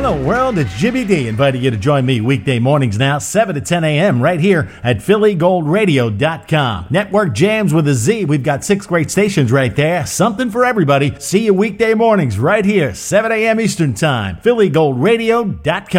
the world? It's Jimmy D inviting you to join me weekday mornings now, 7 to 10 a.m. right here at PhillyGoldRadio.com. Network jams with a Z. We've got 6 great stations right there. Something for everybody. See you weekday mornings right here, 7 a.m. Eastern Time. PhillyGoldRadio.com.